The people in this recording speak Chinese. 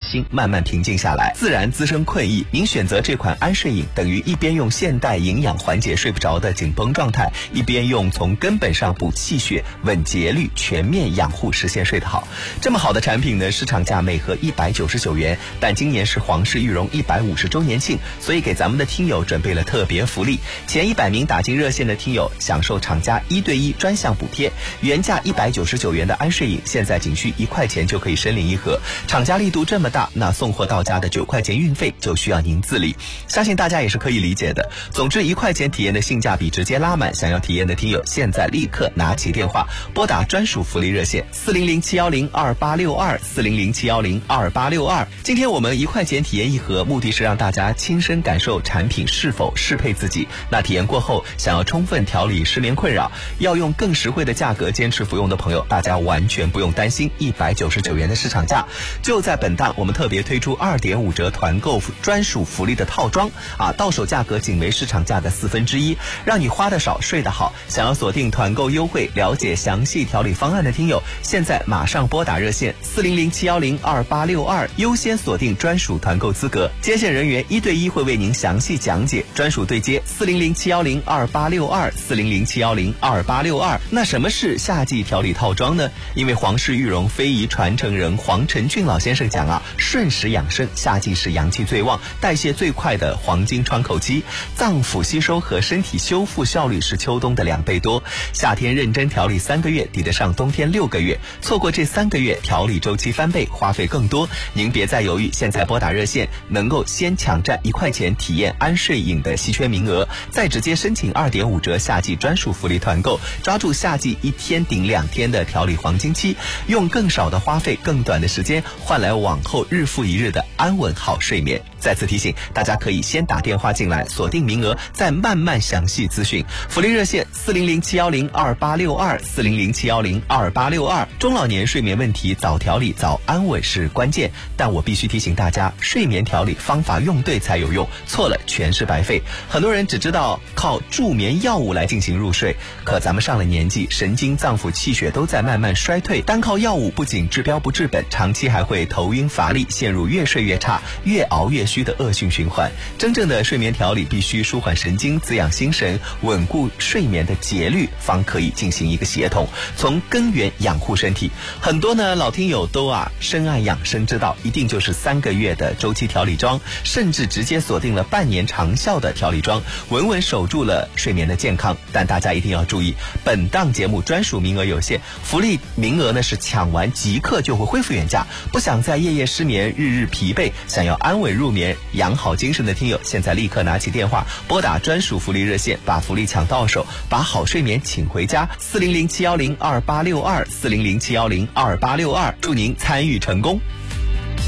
心慢慢平静下来，自然滋生困意。您选择这款安睡饮，等于一边用现代营养缓解睡不着的紧绷状态，一边用从根本上补气血、稳节律、全面养护，实现睡得好。这么好的产品呢，市场价每盒199元，但今年是皇室御荣150周年庆，所以给咱们的听友准备了特别福利。前100名打进热线的听友享受厂家1对1专项补贴，原价199元的安睡饮，现在仅需1块钱就可以申领一盒。厂家力度这么大，那送货到家的9块钱运费就需要您自理，相信大家也是可以理解的。总之1块钱体验的性价比直接拉满，想要体验的听友现在立刻拿起电话拨打专属福利热线400-710-2862，400-710-2862。今天我们1块钱体验一盒，目的是让大家亲身感受产品是否适配自己。那体验过后，想要充分调理失眠困扰，要用更实惠的价格坚持服用的朋友，大家完全不用担心199元的市场价。就在本档，我们特别推出2.5折团购专属福利的套装到手价格仅为市场价的1/4，让你花得少睡得好。想要锁定团购优惠，了解详细调理方案的听友，现在马上拨打热线400-710-2862，优先锁定专属团购资格，接线人员1对1会为您详细讲解，专属对接400-710-2862，400-710-2862。那什么是夏季调理套装呢？因为皇室御荣非遗传承人黄承俊老先生讲顺时养生，夏季是阳气最旺、代谢最快的黄金窗口期，脏腑吸收和身体修复效率是秋冬的2倍多。夏天认真调理3个月，抵得上冬天6个月，错过这3个月，调理周期翻倍，花费更多。您别再犹豫，现在拨打热线，能够先抢占1块钱体验安睡饮的稀缺名额，再直接申请2.5折夏季专属福利团购，抓住夏季1天顶2天的调理黄金期，用更少的花费、更短的时间，换来往后日复一日的安稳好睡眠。再次提醒大家，可以先打电话进来锁定名额，再慢慢详细咨询。福利热线400-710-2862，400-710-2862。中老年睡眠问题早调理早安稳是关键，但我必须提醒大家，睡眠调理方法用对才有用，错了全是白费。很多人只知道靠助眠药物来进行入睡，可咱们上了年纪，神经脏腑气血都在慢慢衰退，单靠药物不仅治标不治本，长期还会头晕乏力，陷入越睡越差、越熬越虚的恶性循环。真正的睡眠调理必须舒缓神经、滋养心神、稳固睡眠的节律，方可以进行一个协同，从根源养护身体。很多老听友都深谙养生之道，一定就是3个月的周期调理装，甚至直接锁定了半年长效的调理装，稳稳守住了睡眠的健康。但大家一定要注意，本档节目专属名额有限，福利名额是抢完即刻就会恢复原价。不想再夜夜失眠、日日疲惫，想要安稳入眠、养好精神的听友，现在立刻拿起电话拨打专属福利热线，把福利抢到手，把好睡眠请回家。400-710-2862，400-710-2862，祝您参与成功。